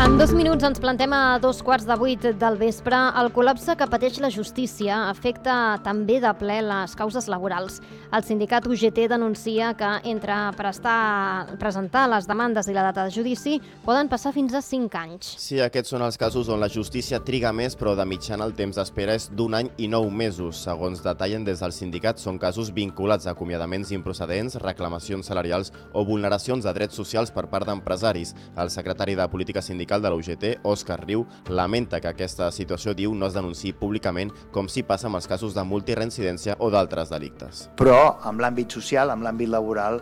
En 2 minuts ens plantem a 7:15 del vespre. El col·lapse que pateix la justícia afecta també de ple les causes laborals. El sindicat UGT denuncia que entre presentar les demandes i la data de judici poden passar fins a 5 anys. Sí, aquests són els casos on la justícia triga més, però de mitjana el temps d'espera és d'1 any i 9 mesos. Segons detallen des del sindicat, són casos vinculats a acomiadaments improcedents, reclamacions salarials o vulneracions de drets socials per part d'empresaris. El secretari de Política Sindical de la UGT, Òscar Riu, lamenta que aquesta situació, diu, no es denunciï públicament com si passa amb els casos de multireincidència o d'altres delictes. Però amb l'àmbit social, amb l'àmbit laboral,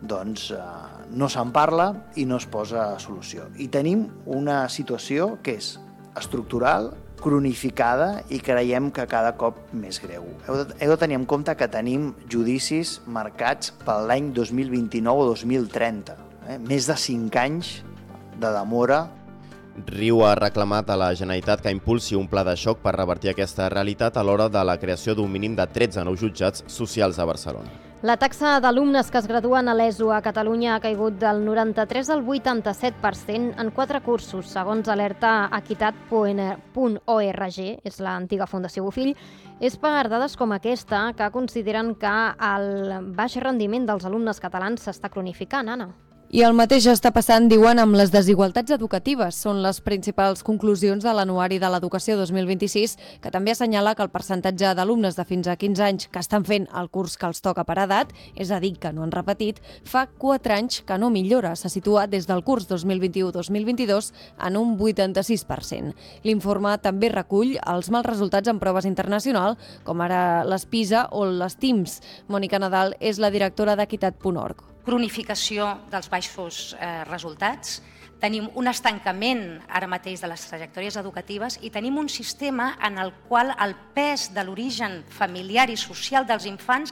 no se'n parla i no es posa solució. I tenim una situació que és estructural, cronificada i creiem que cada cop més greu. Heu de tenir en compte que tenim judicis marcats per l'any 2029 o 2030. Més de 5 anys de demora. Riu ha reclamat a la Generalitat que impulsi un pla de xoc per revertir aquesta realitat a l'hora de la creació d'un mínim de 13 nous jutjats socials a Barcelona. La taxa d'alumnes que es graduen a l'ESO a Catalunya ha caigut del 93 al 87% en 4 cursos, segons alerta equitat.org, és l'antiga Fundació Bofill. És per dades com aquesta que consideren que el baix rendiment dels alumnes catalans s'està cronificant, Anna. I el mateix està passant, diuen, amb les desigualtats educatives. Són les principals conclusions de l'Anuari de l'Educació 2026, que també assenyala que el percentatge d'alumnes de fins a 15 anys que estan fent el curs que els toca per edat, és a dir, que no han repetit, fa 4 anys que no millora. S'ha situat des del curs 2021-2022 en un 86%. L'informe també recull els mals resultats en proves internacionals, com ara les PISA o les TIMSS. Mònica Nadal és la directora d'Equitat.org. Cronificació dels baixos resultats, tenim un estancament ara mateix de les trajectòries educatives i tenim un sistema en el qual el pes de l'origen familiar i social dels infants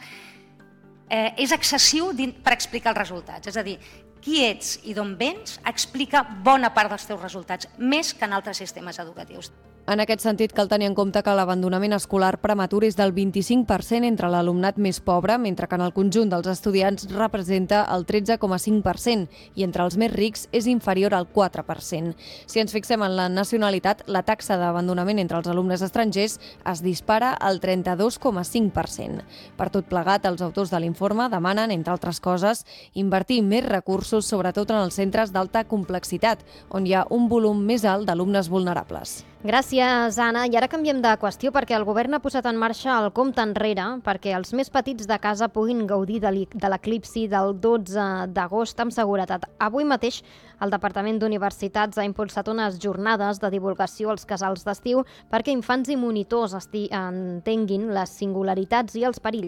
és excessiu per explicar els resultats. És a dir, qui ets i d'on vens explica bona part dels teus resultats, més que en altres sistemes educatius. En aquest sentit, cal tenir en compte que l'abandonament escolar prematur és del 25% entre l'alumnat més pobre, mentre que en el conjunt dels estudiants representa el 13,5% i entre els més rics és inferior al 4%. Si ens fixem en la nacionalitat, la taxa d'abandonament entre els alumnes estrangers es dispara al 32,5%. Per tot plegat, els autors de l'informe demanen, entre altres coses, invertir més recursos, sobretot en els centres d'alta complexitat, on hi ha un volum més alt d'alumnes vulnerables. Gràcies, Anna. I ara canviem de qüestió perquè el govern ha posat en marxa el compte enrere perquè els més petits de casa puguin gaudir de l'eclipsi del 12 d'agost amb seguretat. Avui mateix el Departament d'Universitats ha impulsat unes jornades de divulgació als casals d'estiu perquè infants i monitors entenguin les singularitats i els perills.